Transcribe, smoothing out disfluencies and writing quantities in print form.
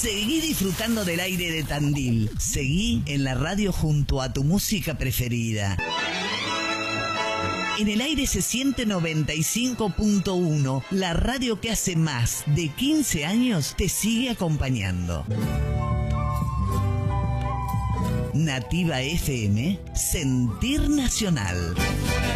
Seguí disfrutando del aire de Tandil. Seguí en la radio junto a tu música preferida. En el aire se siente 95.1, la radio que hace más de 15 años te sigue acompañando. Nativa FM, Sentir Nacional.